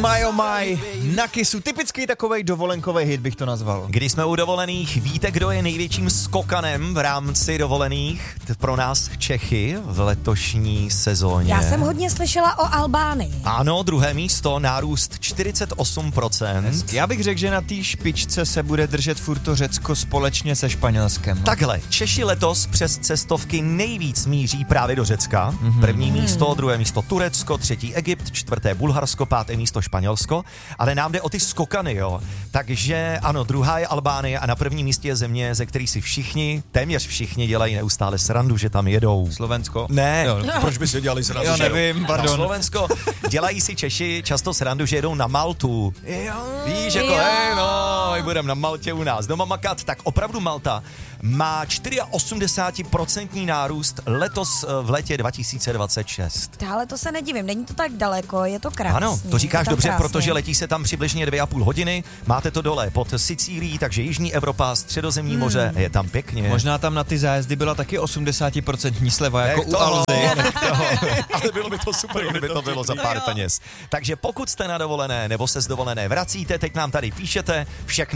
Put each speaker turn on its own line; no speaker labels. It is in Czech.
My oh my, na Kissu. Typický takovej dovolenkový hit bych to nazval.
Když jsme u dovolených, víte, kdo je největším skokanem v rámci dovolených pro nás Čechy v letošní sezóně?
Já jsem hodně slyšela o Albánii.
Ano, druhé místo, nárůst 48%.
Já bych řekl, že na té špičce se bude držet furt to Řecko společně se Španělskem.
Takhle, Češi letos přes cestovky nejvíc míří právě do Řecka. První místo, druhé místo Turecko, třetí Egypt, čtvrté Bulharsko, páté místo Španělsko, ale nám jde o ty skokany, jo. Takže ano, druhá je Albánie a na prvním místě je země, ze který si všichni, téměř všichni dělají neustále srandu, že tam jedou.
Slovensko?
Ne,
Jo.
proč by si dělali srandu?
Jo,
že
nevím, pardon.
Na Slovensko dělají si Češi často srandu, že jedou na Maltu.
Jo.
Víš, jako, my budeme na Maltě u nás doma makat, tak opravdu Malta má 84% nárůst letos v létě 2026.
Ale to se nedivím, není to tak daleko, je to krásný.
Ano, to říkáš dobře,
krásně.
protože letí se tam přibližně 2,5 hodiny, máte to dole pod Sicílií, takže Jižní Evropa, Středozemní moře, je tam pěkně.
Možná tam na ty zájezdy byla taky 80% sleva, jako u Alzy.
Ale bylo by to super, kdyby to bylo za pár peněz. Takže pokud jste na dovolené nebo se z dovolené vracíte, teď nám tady píšete všechny